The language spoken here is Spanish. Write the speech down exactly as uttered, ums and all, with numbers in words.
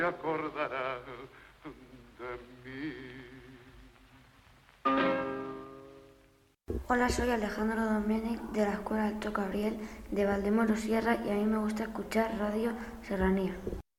se acordará de mí. Hola, soy Alejandro Domènech de la Escuela Alto Gabriel de Valdemoro Sierra y a mí me gusta escuchar Radio Serranía.